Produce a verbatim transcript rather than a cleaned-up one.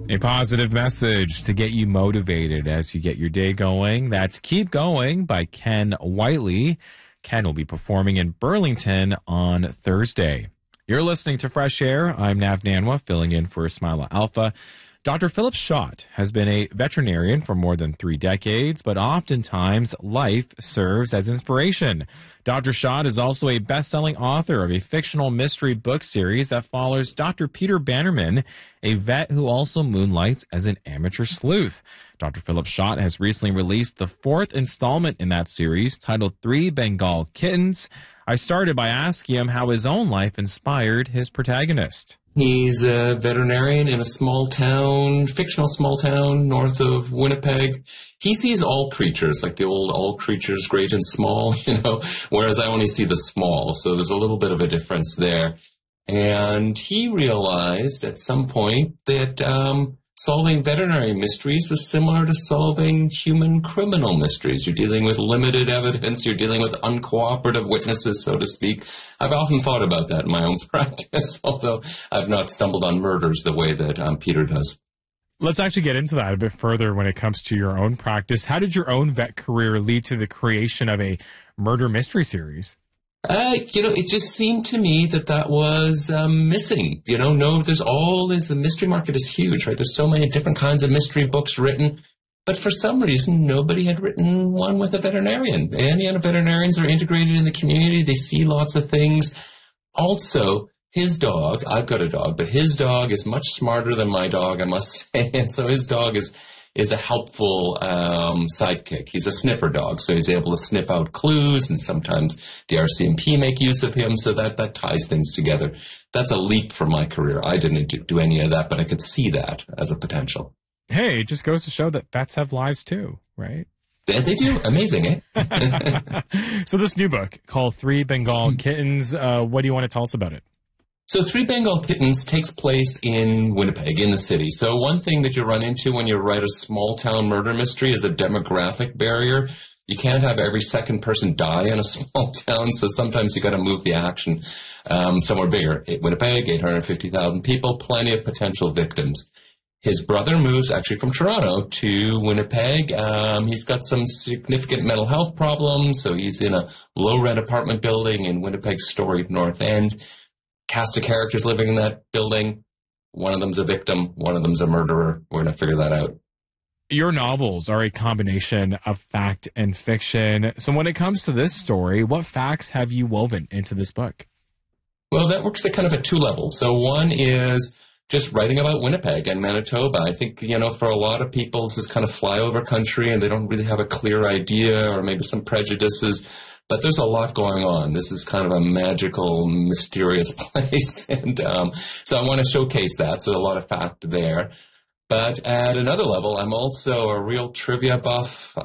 A positive message to get you motivated as you get your day going. That's Keep Going by Ken Whiteley. Ken will be performing in Burlington on Thursday. You're listening to Fresh Air. I'm Nav Nanwa, filling in for Ismaila Alpha. Doctor Philip Schott has been a veterinarian for more than three decades, but oftentimes life serves as inspiration. Doctor Schott is also a best-selling author of a fictional mystery book series that follows Doctor Peter Bannerman, a vet who also moonlights as an amateur sleuth. Doctor Philip Schott has recently released the fourth installment in that series, titled Three Bengal Kittens. I started by asking him how his own life inspired his protagonist. He's a veterinarian in a small town, fictional small town north of Winnipeg. He sees all creatures, like the old all creatures, great and small, you know, whereas I only see the small. So there's a little bit of a difference there. And he realized at some point that um, solving veterinary mysteries was similar to solving human criminal mysteries. You're dealing with limited evidence. You're dealing with uncooperative witnesses, so to speak. I've often thought about that in my own practice, although I've not stumbled on murders the way that um, Peter does. Let's actually get into that a bit further when it comes to your own practice. How did your own vet career lead to the creation of a murder mystery series? Uh, you know, it just seemed to me that that was um, missing. You know, no, there's all this, the mystery market is huge, right? There's so many different kinds of mystery books written, but for some reason, nobody had written one with a veterinarian. And, you know, veterinarians are integrated in the community. They see lots of things. Also, his dog, I've got a dog, but his dog is much smarter than my dog, I must say. And so his dog is is a helpful um, sidekick. He's a sniffer dog, so he's able to sniff out clues, and sometimes the R C M P make use of him, so that, that ties things together. That's a leap for my career. I didn't do any of that, but I could see that as a potential. Hey, it just goes to show that vets have lives too, right? They, they do. Amazing, eh? So this new book called Three Bengal Kittens, uh, what do you want to tell us about it? So Three Bengal Kittens takes place in Winnipeg, in the city. So one thing that you run into when you write a small-town murder mystery is a demographic barrier. You can't have every second person die in a small town, so sometimes you got to move the action um, somewhere bigger. Winnipeg, eight hundred fifty thousand people, plenty of potential victims. His brother moves actually from Toronto to Winnipeg. Um, he's got some significant mental health problems, so he's in a low-rent apartment building in Winnipeg's storied North End. Cast of characters living in that building. One of them's a victim. One of them's a murderer. We're going to figure that out. Your novels are a combination of fact and fiction. So when it comes to this story, what facts have you woven into this book? Well, that works at kind of at two levels. So one is just writing about Winnipeg and Manitoba. I think, you know, for a lot of people, this is kind of flyover country and they don't really have a clear idea or maybe some prejudices. But there's a lot going on. This is kind of a magical, mysterious place. And um, so I want to showcase that. So a lot of fact there. But at another level, I'm also a real trivia buff.